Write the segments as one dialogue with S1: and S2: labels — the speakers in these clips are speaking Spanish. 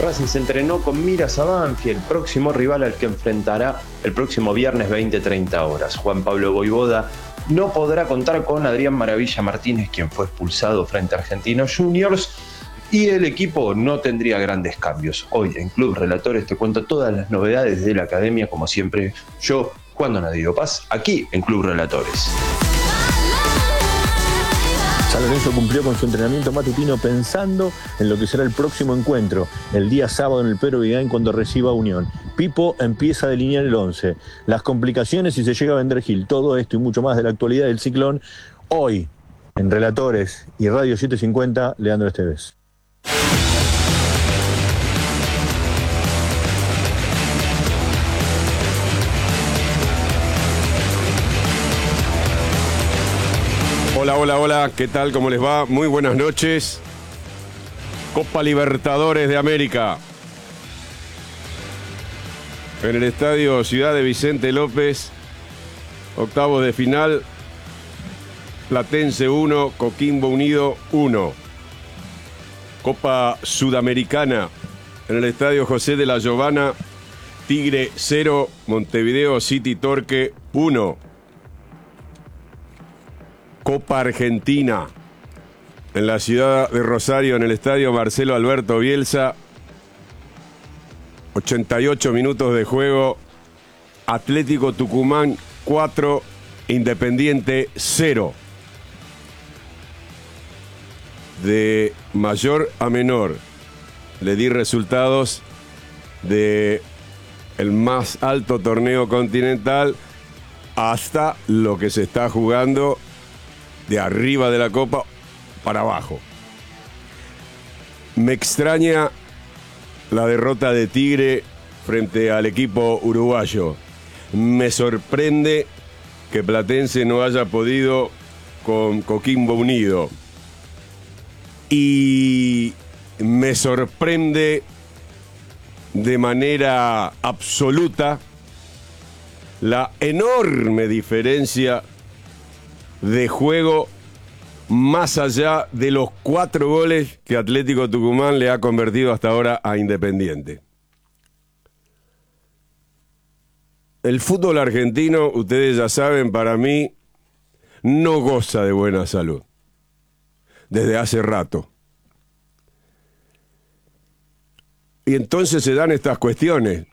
S1: Racing se entrenó con miras a Banfield, el próximo rival al que enfrentará el próximo viernes 20:30 horas. Juan Pablo Vojvoda no podrá contar con Adrián Maravilla Martínez, quien fue expulsado frente a Argentinos Juniors, y el equipo no tendría grandes cambios. Hoy en Club Relatores te cuento todas las novedades de la academia, como siempre, yo, Juan Donadío Paz, aquí en Club Relatores.
S2: San Lorenzo cumplió con su entrenamiento matutino pensando en lo que será el próximo encuentro, el día sábado en el Pedro Vigaín cuando reciba a Unión. Pipo empieza a delinear el 11, las complicaciones si se llega a vender Gil, todo esto y mucho más de la actualidad del Ciclón, hoy en Relatores y Radio 750, Leandro Esteves.
S3: Hola, hola, hola, ¿qué tal? ¿Cómo les va? Muy buenas noches. Copa Libertadores de América. En el estadio Ciudad de Vicente López, octavos de final, Platense 1, Coquimbo Unido 1. Copa Sudamericana, en el estadio José de la Giovana, Tigre 0, Montevideo City Torque 1. Copa Argentina, en la ciudad de Rosario, en el estadio Marcelo Alberto Bielsa, 88 minutos de juego, Atlético Tucumán 4, Independiente 0. De mayor a menor, le di resultados de el más alto torneo continental hasta lo que se está jugando de arriba de la Copa para abajo. Me extraña la derrota de Tigre frente al equipo uruguayo. Me sorprende que Platense no haya podido con Coquimbo Unido. Y me sorprende de manera absoluta la enorme diferencia de juego más allá de los 4 goles que Atlético Tucumán le ha convertido hasta ahora a Independiente. El fútbol argentino, ustedes ya saben, para mí no goza de buena salud desde hace rato. Y entonces se dan estas cuestiones.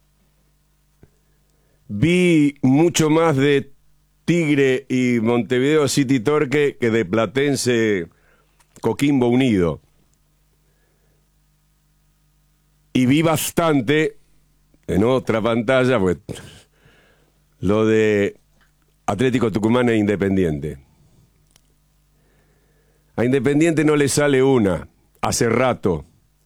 S3: Vi mucho más de Tigre y Montevideo City Torque que de Platense Coquimbo Unido. Y vi bastante en otra pantalla, pues, lo de Atlético Tucumán e Independiente. A Independiente no le sale una, hace rato.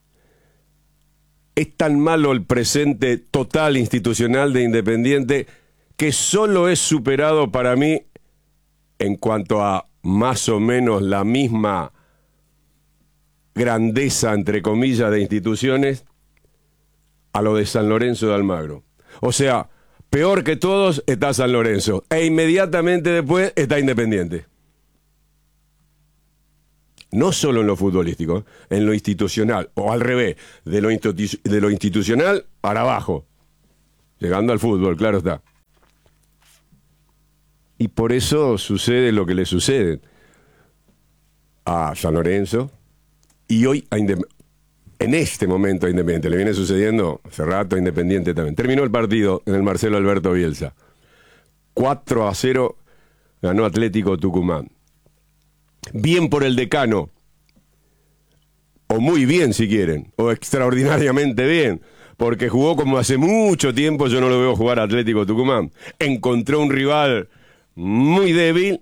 S3: Es tan malo el presente total institucional de Independiente que solo es superado para mí en cuanto a más o menos la misma grandeza, entre comillas, de instituciones, a lo de San Lorenzo de Almagro. O sea, peor que todos está San Lorenzo, e inmediatamente después está Independiente. No solo en lo futbolístico, en lo institucional, o al revés, de lo institucional para abajo, llegando al fútbol, claro está. Y por eso sucede lo que le sucede a San Lorenzo y hoy en este momento a Independiente. Le viene sucediendo hace rato a Independiente también. Terminó el partido en el Marcelo Alberto Bielsa. 4-0 ganó Atlético Tucumán. Bien por el decano, o muy bien si quieren, o extraordinariamente bien, porque jugó como hace mucho tiempo yo no lo veo jugar a Atlético Tucumán. Encontró un rival muy débil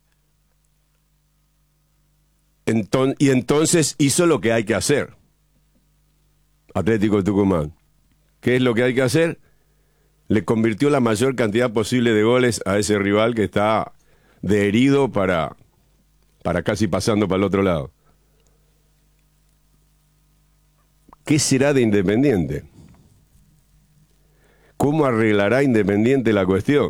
S3: y entonces hizo lo que hay que hacer. Atlético Tucumán, ¿qué es lo que hay que hacer? Le convirtió la mayor cantidad posible de goles a ese rival que está de herido para casi pasando para el otro lado. ¿Qué será de Independiente? ¿Cómo arreglará Independiente la cuestión?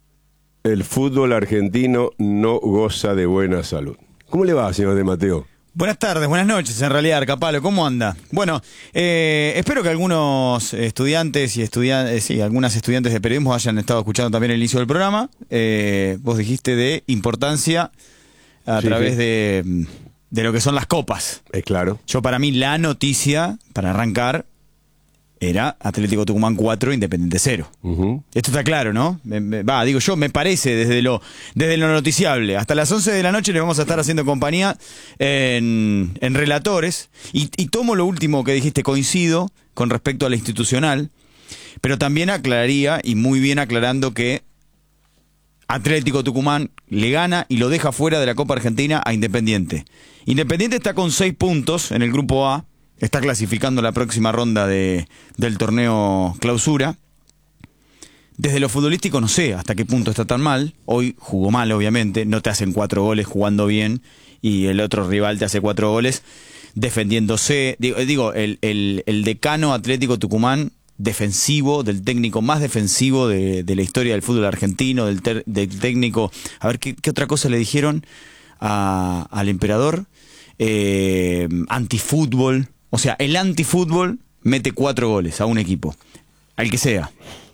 S3: El fútbol argentino no goza de buena salud. ¿Cómo le va, señor De Mateo?
S4: Buenas tardes, buenas noches, en realidad, Arcapalo, ¿cómo anda? Bueno, espero que algunos estudiantes y algunas estudiantes de periodismo hayan estado escuchando también el inicio del programa. Vos dijiste de importancia a través de lo que son las copas.
S3: Claro.
S4: Yo, para mí, la noticia, para arrancar, era Atlético Tucumán 4, Independiente 0. Esto está claro, ¿no? Me parece desde lo noticiable. Hasta las 11 de la noche les vamos a estar haciendo compañía en relatores. Y tomo lo último que dijiste, coincido con respecto a la institucional, pero también aclararía, y muy bien aclarando, que Atlético Tucumán le gana y lo deja fuera de la Copa Argentina a Independiente. Independiente está con 6 puntos en el grupo A. Está clasificando la próxima ronda del torneo Clausura. Desde lo futbolístico no sé hasta qué punto está tan mal. Hoy jugó mal, obviamente. No te hacen 4 goles jugando bien y el otro rival te hace 4 goles defendiéndose. El decano Atlético Tucumán defensivo, del técnico más defensivo de la historia del fútbol argentino, del técnico... A ver, ¿qué otra cosa le dijeron al emperador? Antifútbol. O sea, el antifútbol mete 4 goles a un equipo, al que sea.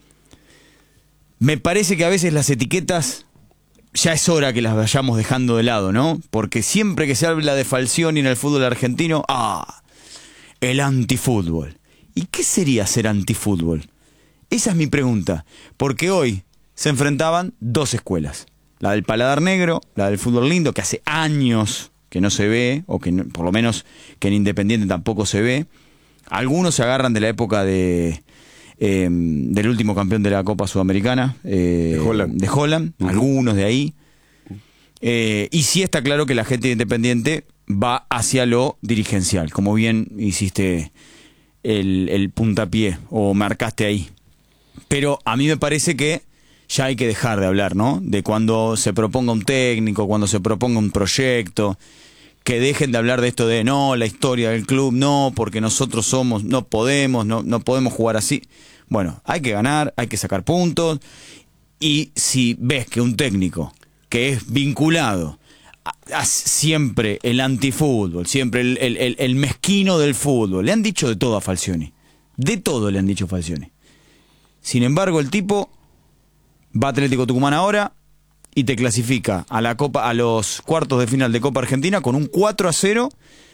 S4: Me parece que a veces las etiquetas ya es hora que las vayamos dejando de lado, ¿no? Porque siempre que se habla de Falcioni en el fútbol argentino, el antifútbol. ¿Y qué sería ser antifútbol? Esa es mi pregunta. Porque hoy se enfrentaban 2 escuelas. La del paladar negro, la del fútbol lindo, que hace años que no se ve, o que no, por lo menos que en Independiente tampoco se ve. Algunos se agarran de la época del último campeón de la Copa Sudamericana, de Holland, algunos de ahí. Y sí está claro que la gente de Independiente va hacia lo dirigencial, como bien hiciste el puntapié, o marcaste ahí. Pero a mí me parece que ya hay que dejar de hablar, ¿no? De cuando se proponga un técnico, cuando se proponga un proyecto, que dejen de hablar de esto de no, la historia del club, no, porque nosotros no podemos jugar así. Bueno, hay que ganar, hay que sacar puntos, y si ves que un técnico que es vinculado a siempre el antifútbol, siempre el mezquino del fútbol, le han dicho de todo a Falcioni, de todo le han dicho a Falcioni. Sin embargo, el tipo va a Atlético Tucumán ahora y te clasifica a la Copa, a los cuartos de final de Copa Argentina con un 4-0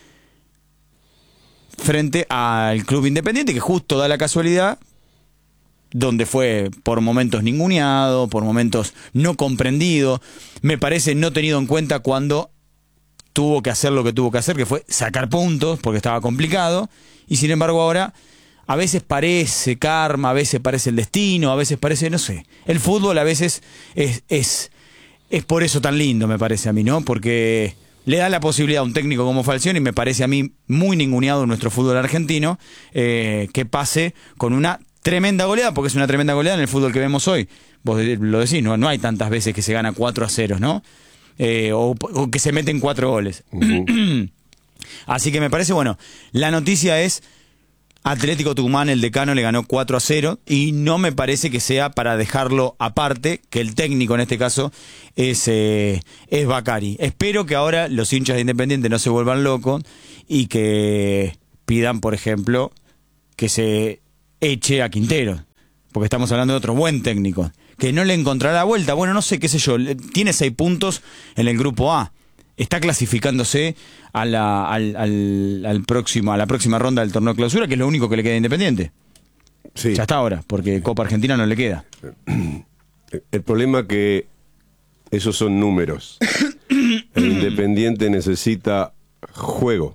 S4: frente al Club Independiente, que justo da la casualidad donde fue por momentos ninguneado, por momentos no comprendido, me parece no tenido en cuenta cuando tuvo que hacer lo que tuvo que hacer, que fue sacar puntos porque estaba complicado, y sin embargo ahora a veces parece karma, a veces parece el destino, a veces parece, no sé. El fútbol a veces es por eso tan lindo, me parece a mí, ¿no? Porque le da la posibilidad a un técnico como Falcioni, me parece a mí muy ninguneado en nuestro fútbol argentino, que pase con una tremenda goleada, porque es una tremenda goleada en el fútbol que vemos hoy. Vos lo decís, no hay tantas veces que se gana 4-0, ¿no? O que se meten 4 goles. Así que me parece, bueno, la noticia es Atlético Tucumán, el decano, le ganó 4-0 y no me parece que sea para dejarlo aparte, que el técnico en este caso es Bacari. Espero que ahora los hinchas de Independiente no se vuelvan locos y que pidan, por ejemplo, que se eche a Quintero, porque estamos hablando de otro buen técnico, que no le encontrará la vuelta. Bueno, no sé, qué sé yo, tiene 6 puntos en el grupo A. Está clasificándose a la próxima ronda del torneo Clausura, que es lo único que le queda a Independiente.
S3: Sí.
S4: Ya está ahora, porque Copa Argentina no le queda.
S3: El problema es que esos son números. El Independiente necesita juego.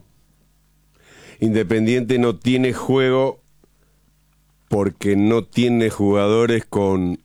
S3: Independiente no tiene juego porque no tiene jugadores con